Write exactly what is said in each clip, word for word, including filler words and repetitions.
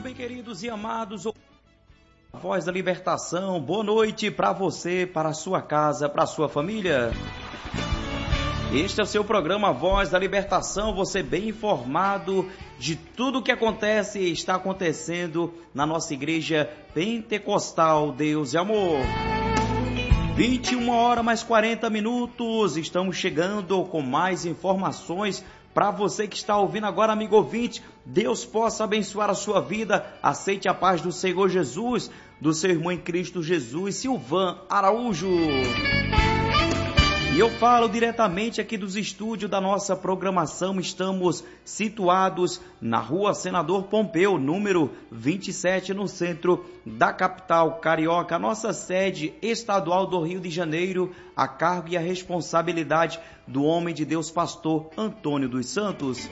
bem, queridos e amados, a Voz da Libertação, boa noite para você, para a sua casa, para a sua família. Este é o seu programa Voz da Libertação, você bem informado de tudo o que acontece e está acontecendo na nossa igreja pentecostal Deus e Amor. vinte e uma horas mais quarenta minutos, estamos chegando com mais informações para você que está ouvindo agora, amigo ouvinte. Deus possa abençoar a sua vida, aceite a paz do Senhor Jesus, do seu irmão em Cristo Jesus, Silvan Araújo. E eu falo diretamente aqui dos estúdios da nossa programação. Estamos situados na Rua Senador Pompeu, número vinte e sete, no centro da capital carioca. Nossa sede estadual do Rio de Janeiro, a cargo e a responsabilidade do homem de Deus, pastor Antônio dos Santos.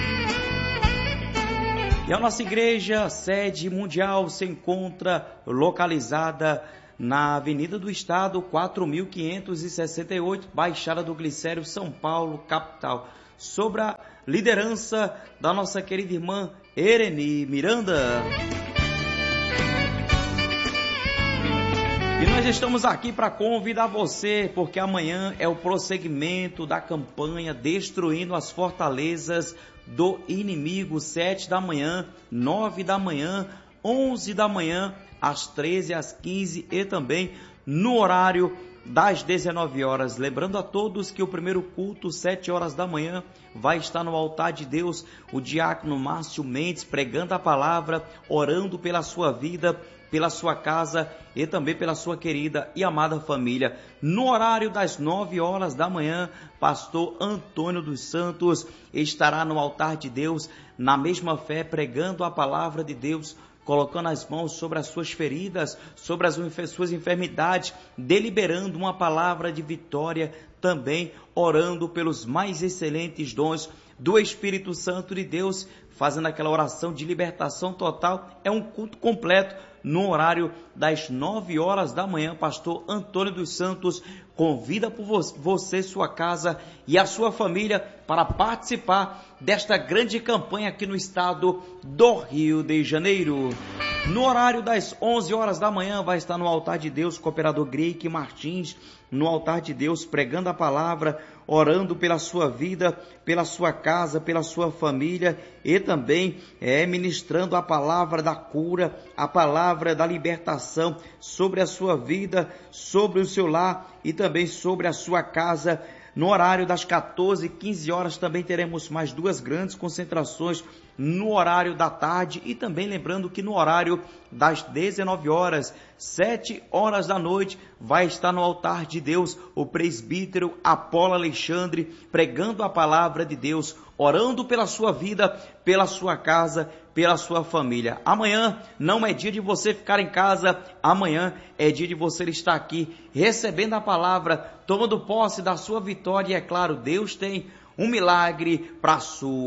E a nossa igreja, sede mundial, se encontra localizada na Avenida do Estado, quatro mil quinhentos e sessenta e oito, Baixada do Glicério, São Paulo, capital. Sob a liderança da nossa querida irmã Ereni Miranda. E nós estamos aqui para convidar você, porque amanhã é o prosseguimento da campanha Destruindo as Fortalezas do Inimigo, sete da manhã, nove da manhã, onze da manhã, às treze, às quinze e também no horário das dezenove horas. Lembrando a todos que o primeiro culto, sete horas da manhã, vai estar no altar de Deus o diácono Márcio Mendes pregando a palavra, orando pela sua vida, pela sua casa e também pela sua querida e amada família. No horário das nove horas da manhã, pastor Antônio dos Santos estará no altar de Deus, na mesma fé, pregando a palavra de Deus, colocando as mãos sobre as suas feridas, sobre as suas enfermidades, deliberando uma palavra de vitória, também orando pelos mais excelentes dons do Espírito Santo de Deus, fazendo aquela oração de libertação total. É um culto completo no horário das nove horas da manhã. Pastor Antônio dos Santos convida por você, sua casa e a sua família para participar desta grande campanha aqui no estado do Rio de Janeiro. No horário das onze horas da manhã vai estar no altar de Deus o cooperador Greik Martins, no altar de Deus pregando a palavra, orando pela sua vida, pela sua casa, pela sua família e também é, ministrando a palavra da cura, a palavra da libertação sobre a sua vida, sobre o seu lar e também sobre a sua casa. No horário das quatorze e quinze horas também teremos mais duas grandes concentrações no horário da tarde e também lembrando que no horário das dezenove horas, sete horas da noite, vai estar no altar de Deus o presbítero Apolo Alexandre pregando a palavra de Deus, orando pela sua vida, pela sua casa, pela sua família. Amanhã não é dia de você ficar em casa, amanhã é dia de você estar aqui recebendo a palavra, tomando posse da sua vitória e é claro, Deus tem um milagre para a sua